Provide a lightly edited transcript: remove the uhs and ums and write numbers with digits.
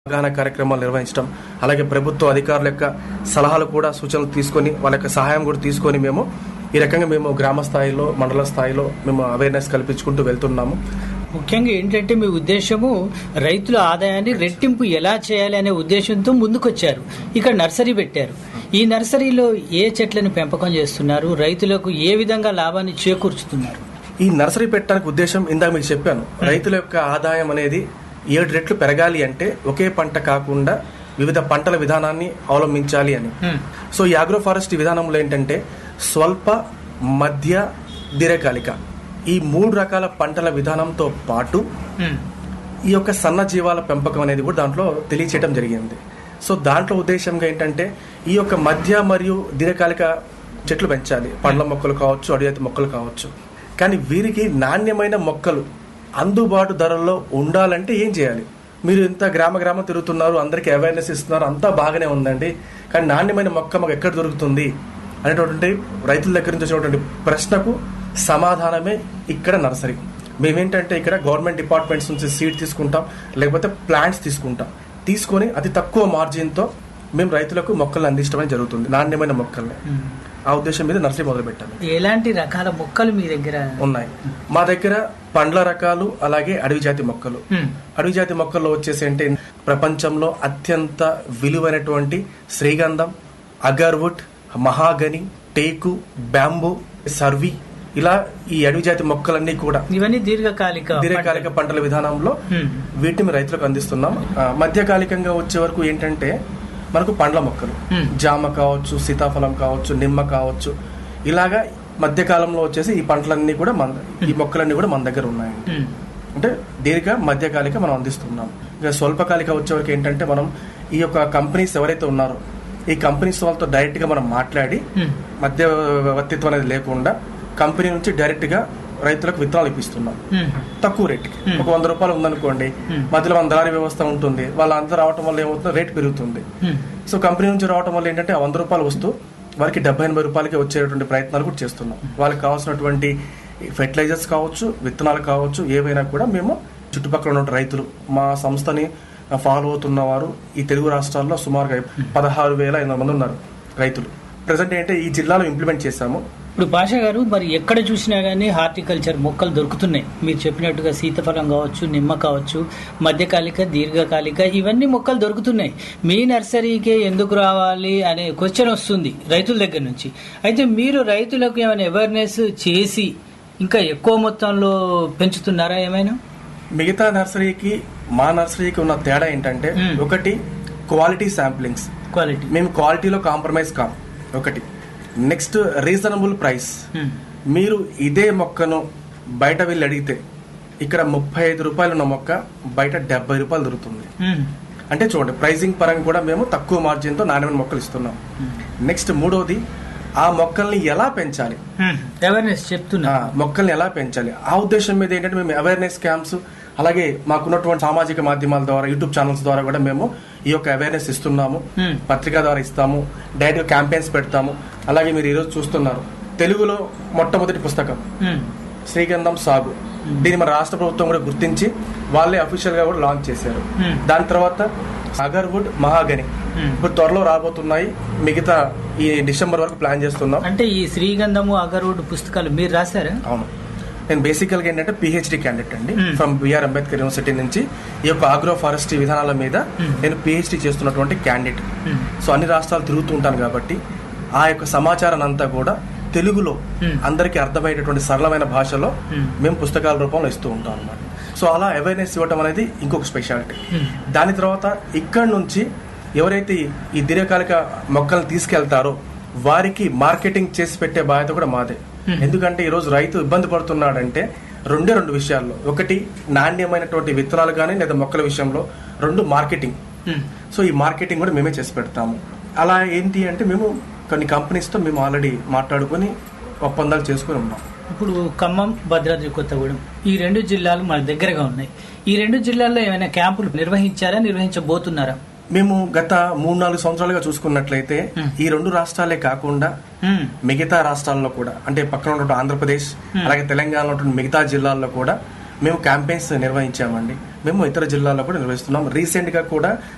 అవగాహన కార్యక్రమాలు నిర్వహించడం, అలాగే ప్రభుత్వ అధికారుల యొక్క సలహాలు కూడా సూచనలు తీసుకొని వాళ్ళ యొక్క సహాయం కూడా తీసుకొని మేము ఈ రకంగా మేము గ్రామ స్థాయిలో మండల స్థాయిలో మేము అవేర్నెస్ కల్పించుకుంటూ వెళ్తున్నాము. ముఖ్యంగా ఏంటంటే మీ ఉద్దేశము రైతుల ఆదాయాన్ని రెట్టింపు ఎలా చేయాలి అనే ఉద్దేశంతో ముందుకొచ్చారు. ఇక్కడ నర్సరీ పెట్టారు. ఈ నర్సరీలో ఏ చెట్లను పెంపకం చేస్తున్నారు, రైతులకు ఏ విధంగా లాభాన్ని చేకూర్చుతున్నారు? ఈ నర్సరీ పెట్టడానికి ఉద్దేశం ఇందాక మీకు చెప్పాను, రైతుల యొక్క ఆదాయం అనేది 7 రెట్లు పెరగాలి అంటే ఒకే పంట కాకుండా వివిధ పంటల విధానాన్ని అవలంబించాలి అని. సో ఈ ఆగ్రో ఫారెస్ట్రీ విధానంలో ఏంటంటే స్వల్ప, మధ్య, దీర్ఘకాలిక ఈ 3 రకాల పంటల విధానంతో పాటు ఈ యొక్క సన్న జీవాల పెంపకం అనేది కూడా దాంట్లో తెలియచేయడం జరిగింది. సో దాంట్లో ఉద్దేశంగా ఏంటంటే ఈ యొక్క మధ్య మరియు దీర్ఘకాలిక చెట్లు పెంచాలి, పండ్ల మొక్కలు కావచ్చు, అడవి మొక్కలు కావచ్చు. కానీ వీరికి నాణ్యమైన మొక్కలు అందుబాటు ధరల్లో ఉండాలంటే ఏం చేయాలి? మీరు ఇంత గ్రామం తిరుగుతున్నారు, అందరికీ అవేర్నెస్ ఇస్తున్నారు, అంతా బాగానే ఉందండి, కానీ నాణ్యమైన మొక్క మాకు ఎక్కడ దొరుకుతుంది అనేటువంటి రైతుల దగ్గర నుంచి వచ్చినటువంటి ప్రశ్నకు సమాధానమే ఇక్కడ నర్సరీ. మేమేంటంటే ఇక్కడ గవర్నమెంట్ డిపార్ట్మెంట్స్ నుంచి సీడ్ తీసుకుంటాం, లేకపోతే ప్లాంట్స్ తీసుకొని అతి తక్కువ మార్జిన్తో మేము రైతులకు మొక్కలను అందించడం జరుగుతుంది, నాణ్యమైన మొక్కల్ని. ఆ ఉద్దేశం మీద నర్సరీ మొదలు పెట్టాము. ఎలాంటి రకాల మొక్కలు మీ దగ్గర ఉన్నాయి? మా దగ్గర పండ్ల రకాలు, అలాగే అడవి జాతి మొక్కలు. అడవి జాతి మొక్కల్లో వచ్చేసి అంటే ప్రపంచంలో అత్యంత విలువైనటువంటి శ్రీగంధం, అగర్వుడ్, మహాగని, టేకు, బ్యాంబూ, సర్వి, ఇలా ఈ అడవి జాతి మొక్కలన్నీ కూడా ఇవన్నీ దీర్ఘకాలిక పంటల విధానంలో వీటిని రైతులకు అందిస్తున్నాం. మధ్యకాలికంగా వచ్చే వరకు ఏంటంటే మనకు పండ్ల మొక్కలు, జామ కావచ్చు, సీతాఫలం కావచ్చు, నిమ్మ కావచ్చు, ఇలాగా మధ్యకాలంలో వచ్చేసి ఈ పంటలన్నీ కూడా ఈ మొక్కలన్నీ కూడా మన దగ్గర ఉన్నాయండి. అంటే మధ్యకాలిక మనం అందిస్తున్నాం. ఇక స్వల్పకాలిక వచ్చే వరకు ఏంటంటే మనం ఈ యొక్క కంపెనీస్ ఎవరైతే ఉన్నారో ఈ కంపెనీస్ వాళ్ళతో డైరెక్ట్ గా మనం మాట్లాడి మధ్యవర్తిత్వం అనేది లేకుండా కంపెనీ నుంచి డైరెక్ట్ గా రైతులకు విత్తనాలు ఇప్పిస్తున్నాం తక్కువ రేటుకి. ఒక 100 రూపాయలు ఉందనుకోండి, మధ్యలో మన దళారీ వ్యవస్థ ఉంటుంది, వాళ్ళంతా రావటం వల్ల ఏమవుతుంది, రేట్ పెరుగుతుంది. సో కంపెనీ నుంచి రావటం వల్ల ఏంటంటే 100 రూపాయలు వస్తూ వారికి 70-80 రూపాయలకి వచ్చేటువంటి ప్రయత్నాలు కూడా చేస్తున్నాం. వాళ్ళకి కావాల్సినటువంటి ఫెర్టిలైజర్స్ కావచ్చు, విత్తనాలు కావచ్చు, ఏవైనా కూడా మేము చుట్టుపక్కల ఉన్న రైతులు మా సంస్థని ఫాలో అవుతున్న వారు ఈ తెలుగు రాష్ట్రాల్లో సుమారుగా 16,500 మంది ఉన్నారు రైతులు. ప్రెసెంట్ ఏంటంటే ఈ జిల్లాలో ఇంప్లిమెంట్ చేశాము. ఇప్పుడు భాష గారు, మరి ఎక్కడ చూసినా గానీ హార్టికల్చర్ మొక్కలు దొరుకుతున్నాయి. మీరు చెప్పినట్టుగా సీతాఫలం కావచ్చు, నిమ్మ కావచ్చు, మధ్యకాలిక, దీర్ఘకాలిక ఇవన్నీ మొక్కలు దొరుకుతున్నాయి. మీ నర్సరీకే ఎందుకు రావాలి అనే క్వశ్చన్ వస్తుంది రైతుల దగ్గర నుంచి. అయితే మీరు రైతులకు ఏమైనా అవేర్నెస్ చేసి ఇంకా ఎక్కువ మొత్తంలో పెంచుతున్నారా ఏమైనా? మిగతా నర్సరీకి మా నర్సరీకి ఉన్న తేడా ఏంటంటే ఒకటి క్వాలిటీ శాంప్లింగ్స్. మేము క్వాలిటీలో కాంప్రమైజ్ కాం. ఒకటి నెక్స్ట్ రీజనబుల్ ప్రైస్. మీరు ఇదే మొక్కను బయట వెళ్ళి అడిగితే ఇక్కడ 35 రూపాయలు ఉన్న మొక్క బయట 70 రూపాయలు దొరుకుతుంది. అంటే చూడండి, ప్రైజింగ్ పరంగా కూడా మేము తక్కువ మార్జిన్ తో నాణ్యమైన మొక్కలు ఇస్తున్నాం. నెక్స్ట్ మూడోది, ఆ మొక్కల్ని ఎలా పెంచాలి, అవేర్నెస్ చెప్తున్నా, మొక్కల్ని ఎలా పెంచాలి. ఆ ఉద్దేశం మీద ఏంటంటే మేము అవేర్నెస్ క్యాంప్స్, అలాగే మాకున్నటువంటి సామాజిక మాధ్యమాల ద్వారా, యూట్యూబ్ ఛానల్స్ ద్వారా కూడా మేము ఈ యొక్క అవేర్నెస్ ఇస్తున్నాము. పత్రిక ద్వారా ఇస్తాము, డైరెక్ట్ క్యాంపెయిన్స్ పెడతాము. అలాగే మీరు ఈరోజు చూస్తున్నారు, తెలుగులో మొట్టమొదటి పుస్తకం శ్రీగంధం సాగు. దీన్ని మన రాష్ట్ర ప్రభుత్వం కూడా గుర్తించి వాళ్ళే అఫీషియల్ గా కూడా లాంచ్ చేశారు. దాని తర్వాత అగర్వుడ్, మహాగని ఇప్పుడు త్వరలో రాబోతున్నాయి. మిగతా ఈ డిసెంబర్ వరకు ప్లాన్ చేస్తున్నాం. అంటే ఈ శ్రీగంధము, అగర్వుడ్ పుస్తకాలు మీరు రాశారా? అవును, నేను బేసికల్ గా ఏంటంటే PhD క్యాండిడేట్ అండి. ఫ్రమ్ బిఆర్ అంబేద్కర్ యూనివర్సిటీ నుంచి ఈ యొక్క ఆగ్రో ఫారెస్ట్రీ విధానాల మీద నేను PhD చేస్తున్నటువంటి క్యాండిడేట్. సో అన్ని రాష్ట్రాలు తిరుగుతూ ఉంటాను కాబట్టి ఆ యొక్క సమాచారాన్ని అంతా కూడా తెలుగులో అందరికీ అర్థమయ్యేటటువంటి సరళమైన భాషలో మేము పుస్తకాల రూపంలో ఇస్తూ ఉంటాం అన్నమాట. సో అలా అవేర్నెస్ ఇవ్వటం అనేది ఇంకొక స్పెషాలిటీ. దాని తర్వాత ఇక్కడ నుంచి ఎవరైతే ఈ దీర్ఘకాలిక మొక్కలను తీసుకెళ్తారో వారికి మార్కెటింగ్ చేసి పెట్టే బాధ్యత కూడా మాదే. ఎందుకంటే ఈరోజు రైతు ఇబ్బంది పడుతున్నాడంటే రెండు విషయాల్లో. ఒకటి నాణ్యమైనటువంటి విత్తనాలు కానీ లేదా మొక్కల విషయంలో, 2 మార్కెటింగ్. సో ఈ మార్కెటింగ్ కూడా మేమే చేసి పెడతాము. అలా ఏంటి అంటే మేము కొన్ని కంపెనీస్తో మేము ఆల్రెడీ మాట్లాడుకుని ఒప్పందాలు చేసుకుని ఉన్నాం. ఇప్పుడు ఖమ్మం, భద్రాద్రి కొత్తగూడెం ఈ 2 జిల్లాలు మన దగ్గరగా ఉన్నాయి. ఈ 2 జిల్లాల్లో ఏమైనా క్యాంపులు నిర్వహించబోతున్నారా? మేము గత 3-4 సంవత్సరాలుగా చూసుకున్నట్లయితే ఈ 2 రాష్ట్రాలే కాకుండా మిగతా రాష్ట్రాల్లో కూడా, అంటే పక్కన ఉన్న ఆంధ్రప్రదేశ్ అలాగే తెలంగాణలో ఉన్న మిగతా జిల్లాల్లో కూడా మేము క్యాంపెయిన్స్ నిర్వహించామండి. మేము ఇతర జిల్లాల్లో కూడా నిర్వహిస్తున్నాం. రీసెంట్ గా కూడా